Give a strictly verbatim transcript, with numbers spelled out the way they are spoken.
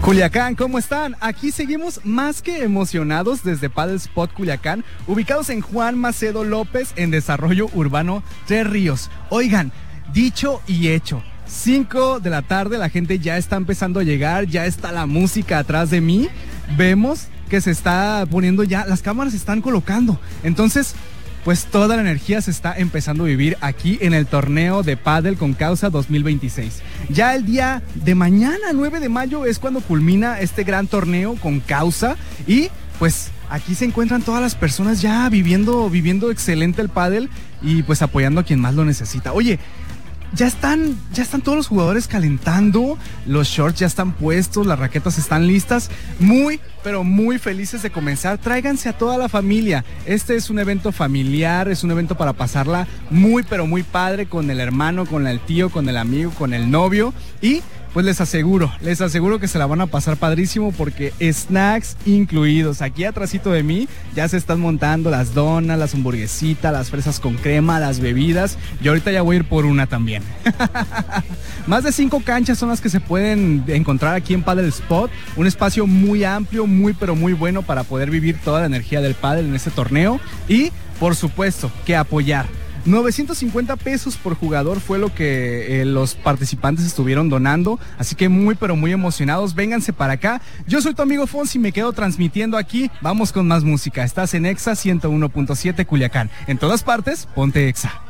Culiacán, ¿cómo están? Aquí seguimos más que emocionados desde Padel Spot Culiacán, ubicados en Juan Macedo López, en Desarrollo Urbano Tres Ríos. Oigan, dicho y hecho, cinco de la tarde, la gente ya está empezando a llegar, ya está la música atrás de mí. Vemos que se está poniendo ya, las cámaras se están colocando. Entonces, pues toda la energía se está empezando a vivir aquí en el torneo de pádel con causa dos mil veintiséis. Ya el día de mañana, nueve de mayo, es cuando culmina este gran torneo con causa y pues aquí se encuentran todas las personas ya viviendo, viviendo excelente el pádel y pues apoyando a quien más lo necesita. Oye, Ya están, ya están todos los jugadores calentando, los shorts ya están puestos, las raquetas están listas, muy, pero muy felices de comenzar. Tráiganse a toda la familia, este es un evento familiar, es un evento para pasarla muy, pero muy padre con el hermano, con el tío, con el amigo, con el novio y pues les aseguro, les aseguro que se la van a pasar padrísimo porque snacks incluidos. Aquí atrásito de mí ya se están montando las donas, las hamburguesitas, las fresas con crema, las bebidas. Yo ahorita ya voy a ir por una también. Más de cinco canchas son las que se pueden encontrar aquí en Padel Spot. Un espacio muy amplio, muy pero muy bueno para poder vivir toda la energía del pádel en este torneo. Y por supuesto que apoyar. novecientos cincuenta pesos por jugador fue lo que eh, los participantes estuvieron donando, así que muy pero muy emocionados, vénganse para acá. Yo soy tu amigo Fonsi y me quedo transmitiendo aquí, vamos con más música. Estás en Exa ciento uno punto siete Culiacán, en todas partes, ponte Exa.